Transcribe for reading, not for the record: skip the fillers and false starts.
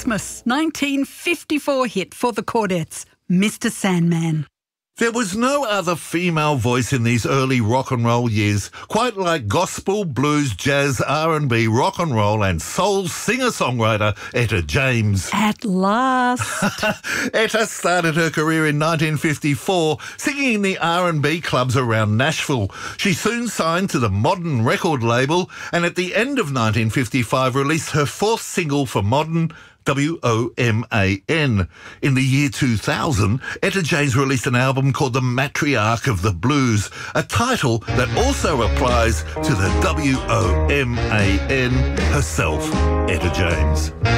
Christmas 1954 hit for the Chordettes, Mr. Sandman. There was no other female voice in these early rock and roll years, quite like gospel, blues, jazz, R&B, rock and roll and soul singer-songwriter Etta James. At last. Etta started her career in 1954 singing in the R&B clubs around Nashville. She soon signed to the Modern record label and at the end of 1955 released her fourth single for Modern, WOMAN. In the year 2000, Etta James released an album called The Matriarch of the Blues, a title that also applies to the WOMAN herself, Etta James.